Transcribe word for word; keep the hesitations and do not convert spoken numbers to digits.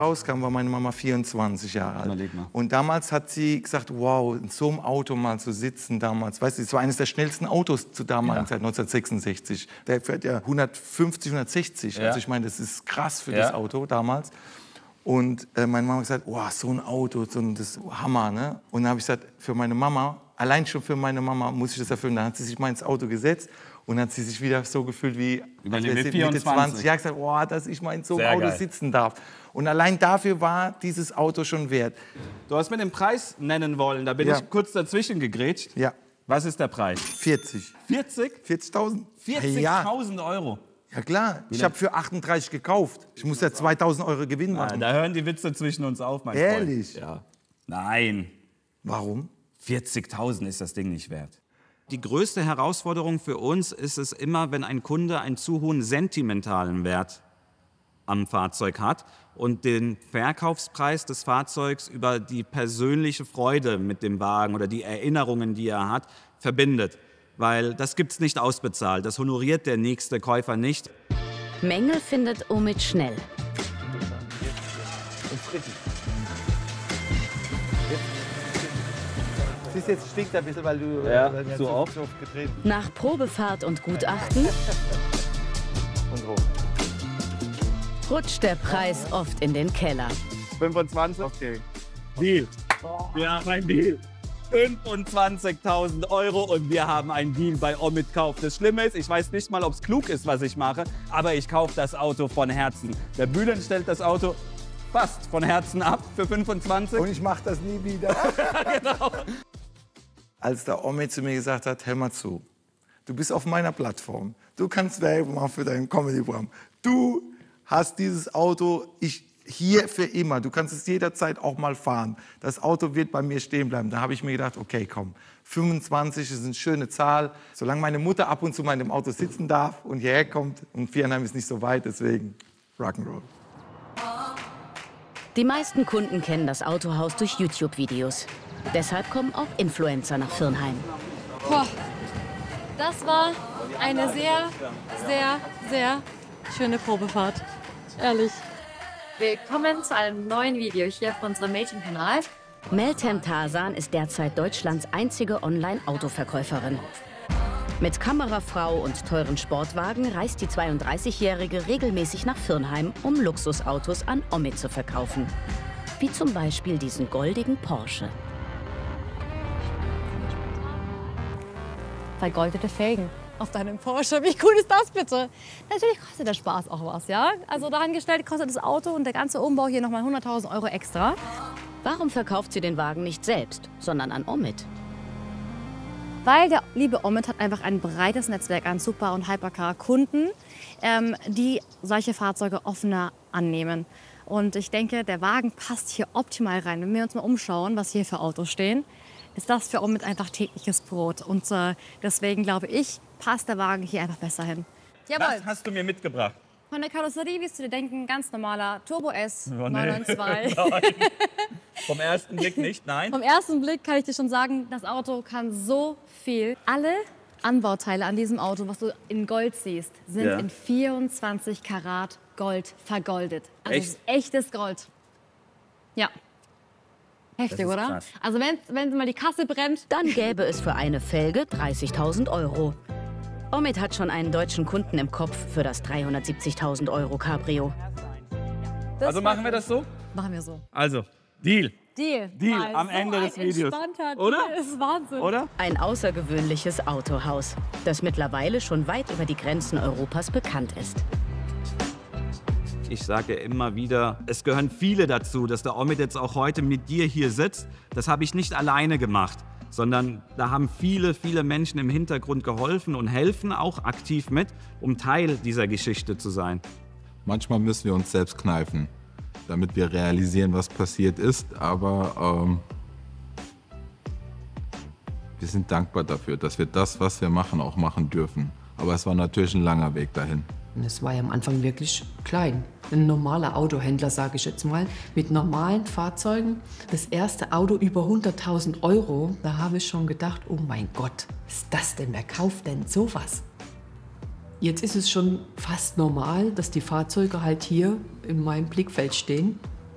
rauskam, war meine Mama vierundzwanzig Jahre alt. Und damals hat sie gesagt, wow, in so einem Auto mal zu sitzen damals. Weißt du, es war eines der schnellsten Autos zu damaligen Zeit, neunzehnhundertsechsundsechzig. Der fährt ja hundertfünfzig, hundertsechzig. Ja. Also ich meine, das ist krass für ja. das Auto damals. Und äh, meine Mama hat gesagt, wow, so ein Auto, so ein das Hammer. Ne? Und dann habe ich gesagt, für meine Mama, allein schon für meine Mama muss ich das erfüllen. Dann hat sie sich mal ins Auto gesetzt. Und dann hat sie sich wieder so gefühlt wie Mitte zwanzig. Ja, gesagt, oh, dass ich mal in so einem Auto geil. sitzen darf. Und allein dafür war dieses Auto schon wert. Du hast mir den Preis nennen wollen, da bin ja. ich kurz dazwischen gegrätscht. Ja. Was ist der Preis? vierzig. vierzig? vierzigtausend. vierzigtausend ja. Euro? Ja klar, ich habe für achtunddreißig gekauft. Ich muss ja zweitausend Euro Gewinn machen. Na, da hören die Witze zwischen uns auf, mein Ehrlich? Freund. Ja. Nein. Warum? vierzigtausend ist das Ding nicht wert. Die größte Herausforderung für uns ist es immer, wenn ein Kunde einen zu hohen sentimentalen Wert am Fahrzeug hat und den Verkaufspreis des Fahrzeugs über die persönliche Freude mit dem Wagen oder die Erinnerungen, die er hat, verbindet. Weil das gibt's nicht ausbezahlt, das honoriert der nächste Käufer nicht. Mängel findet Omid schnell. Siehst du, jetzt stinkt ein bisschen, weil du ja, weil so oft getreten. Nach Probefahrt und Gutachten und rum. rutscht der Preis oft in den Keller. fünfundzwanzig? Okay. Deal. Wir haben einen Deal. fünfundzwanzigtausend Euro und wir haben einen Deal bei Omid Kauf. Das Schlimme ist, ich weiß nicht mal, ob es klug ist, was ich mache, aber ich kaufe das Auto von Herzen. Der Bülent stellt das Auto fast von Herzen ab für fünfundzwanzig. Und ich mache das nie wieder. Genau. Als der Omid zu mir gesagt hat, hör mal zu, du bist auf meiner Plattform, du kannst Werbung machen für dein Comedy-Programm. Du hast dieses Auto ich, hier für immer, du kannst es jederzeit auch mal fahren. Das Auto wird bei mir stehen bleiben. Da habe ich mir gedacht, okay, komm, fünfundzwanzig ist eine schöne Zahl. Solange meine Mutter ab und zu mal in dem Auto sitzen darf und hierher kommt, und Viernheim ist nicht so weit, deswegen Rock'n'Roll. Die meisten Kunden kennen das Autohaus durch YouTube-Videos. Deshalb kommen auch Influencer nach Viernheim. Boah, das war eine sehr, sehr, sehr schöne Probefahrt. Ehrlich. Willkommen zu einem neuen Video hier auf unserem Mädchenkanal. Meltem Tarsan ist derzeit Deutschlands einzige Online-Autoverkäuferin. Mit Kamerafrau und teuren Sportwagen reist die zweiunddreißigjährige regelmäßig nach Viernheim, um Luxusautos an Omid zu verkaufen. Wie zum Beispiel diesen goldigen Porsche. Vergoldete Felgen auf deinem Porsche. Wie cool ist das bitte? Natürlich kostet der Spaß auch was, ja? Also daran gestellt kostet das Auto und der ganze Umbau hier nochmal hunderttausend Euro extra. Warum verkauft sie den Wagen nicht selbst, sondern an Omid? Weil der liebe Omid hat einfach ein breites Netzwerk an Super- und Hypercar-Kunden, ähm, die solche Fahrzeuge offener annehmen. Und ich denke, der Wagen passt hier optimal rein. Wenn wir uns mal umschauen, was hier für Autos stehen, ist das für Omid einfach tägliches Brot. Und äh, deswegen glaube ich, passt der Wagen hier einfach besser hin. Jawohl. Was hast du mir mitgebracht? Von der Karosserie, wie du dir denken, ganz normaler Turbo S oh, nee. neun neun zwei. Vom ersten Blick nicht, nein? Vom ersten Blick kann ich dir schon sagen, das Auto kann so viel. Alle Anbauteile an diesem Auto, was du in Gold siehst, sind ja. in vierundzwanzig Karat Gold vergoldet. Also Echt? echtes Gold. Ja. Heftig, oder? Krass. Also wenn, wenn mal die Kasse brennt, dann gäbe es für eine Felge dreißigtausend Euro. Omid hat schon einen deutschen Kunden im Kopf für das dreihundertsiebzigtausend Euro Cabrio. Das also machen wir das so? Machen wir so. Also, Deal. Deal. Deal Mal am so Ende ein des Videos. Oder? Oder? Das ist Wahnsinn. Oder? Ein außergewöhnliches Autohaus, das mittlerweile schon weit über die Grenzen Europas bekannt ist. Ich sage immer wieder, es gehören viele dazu, dass der Omid jetzt auch heute mit dir hier sitzt. Das habe ich nicht alleine gemacht, sondern da haben viele, viele Menschen im Hintergrund geholfen und helfen auch aktiv mit, um Teil dieser Geschichte zu sein. Manchmal müssen wir uns selbst kneifen, damit wir realisieren, was passiert ist. Aber ähm, wir sind dankbar dafür, dass wir das, was wir machen, auch machen dürfen. Aber es war natürlich ein langer Weg dahin. Es war ja am Anfang wirklich klein. Ein normaler Autohändler, sage ich jetzt mal, mit normalen Fahrzeugen. Das erste Auto über hunderttausend Euro, da habe ich schon gedacht, oh mein Gott, was ist das denn? Wer kauft denn sowas? Jetzt ist es schon fast normal, dass die Fahrzeuge halt hier in meinem Blickfeld stehen.